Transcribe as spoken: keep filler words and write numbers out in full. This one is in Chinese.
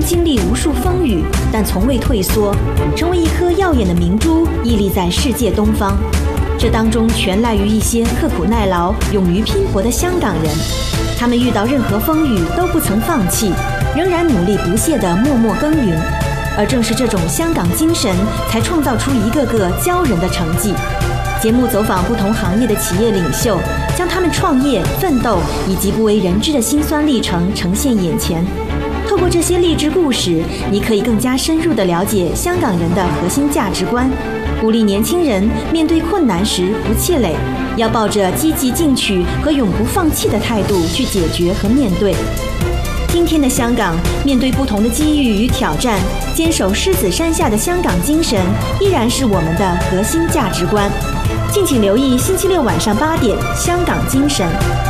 经历无数风雨，但从未退缩，成为一颗耀眼的明珠，屹立在世界东方。这当中全赖于一些刻苦耐劳、勇于拼搏的香港人，他们遇到任何风雨都不曾放弃，仍然努力不懈地默默耕耘。而正是这种香港精神，才创造出一个个骄人的成绩。节目走访不同行业的企业领袖，将他们创业、奋斗以及不为人知的辛酸历程呈现眼前。透过这些励志故事，你可以更加深入地了解香港人的核心价值观，鼓励年轻人面对困难时不气馁，要抱着积极进取和永不放弃的态度去解决和面对。今天的香港，面对不同的机遇与挑战，坚守狮子山下的香港精神依然是我们的核心价值观。敬请留意星期六晚上八点《香港精神》。